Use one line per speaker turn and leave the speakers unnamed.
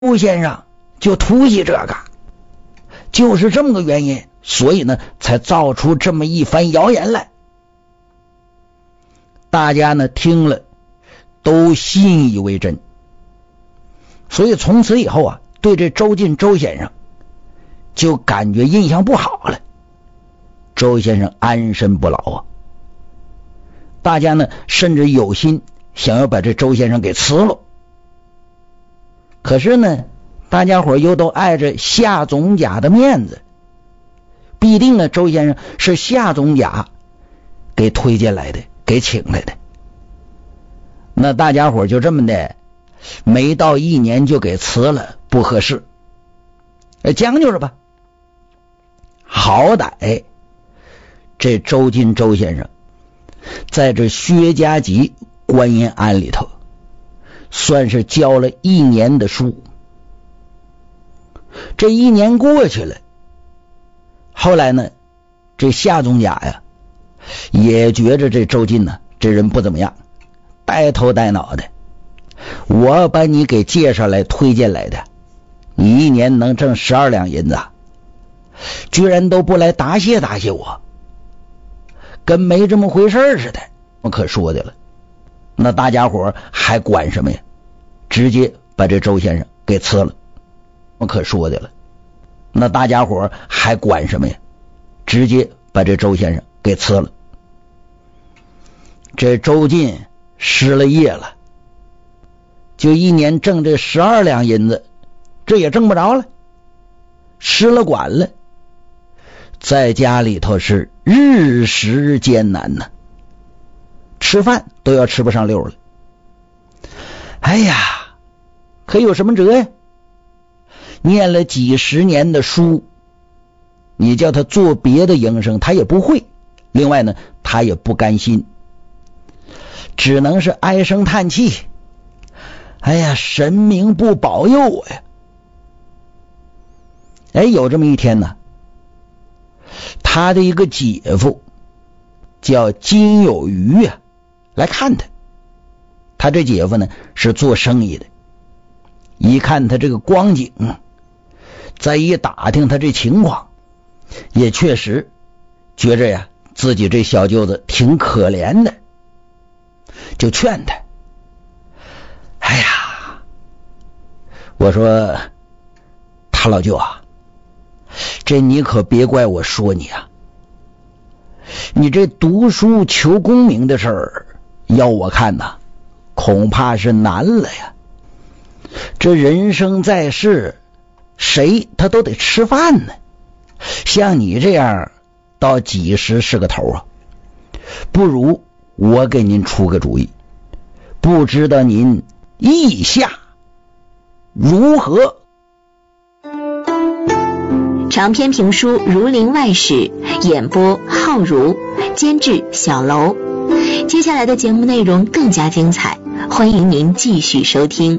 周先生就突袭这个，就是这么个原因，所以呢才造出这么一番谣言来。大家呢听了都信以为真，所以从此以后啊，对这周进周先生就感觉印象不好了。周先生安身不牢啊，大家呢甚至有心想要把这周先生给辞了。可是呢，大家伙又都碍着夏总甲的面子，必定呢周先生是夏总甲给推荐来的，给请来的。那大家伙就这么的，没到1年就给辞了，不合适，将就着吧。好歹这周进周先生在这薛家集观音庵里头算是教了1年的书。这1年过去了，后来呢，这夏总甲呀也觉着这周进呢这人不怎么样，呆头呆脑的，我把你给介绍来推荐来的，你1年能挣12两银子，居然都不来答谢答谢我，跟没这么回事似的，我可说的了。那大家伙还管什么呀？直接把这周先生给辞了，我可说的了。那大家伙还管什么呀？直接把这周先生给辞了。这周进失了业了，就1年挣这12两银子，这也挣不着了，失了管了，在家里头是日食艰难呢，吃饭都要吃不上溜了。哎呀，可有什么辙呀？念了几十年的书，你叫他做别的营生他也不会，另外呢他也不甘心，只能是唉声叹气。哎呀，神明不保佑我呀！哎，有这么一天呢，他的一个姐夫叫金有余啊，来看他。他这姐夫呢是做生意的，一看他这个光景，再一打听他这情况，也确实觉着呀自己这小舅子挺可怜的，就劝他。哎呀，我说他老舅啊，这你可别怪我说你啊，你这读书求功名的事儿，要我看呐，恐怕是难了呀。这人生在世，谁他都得吃饭呢，像你这样到几时是个头啊？不如我给您出个主意，不知道您意下如何？
长篇评书《儒林外史》，演播浩如，监制小楼。接下来的节目内容更加精彩，欢迎您继续收听。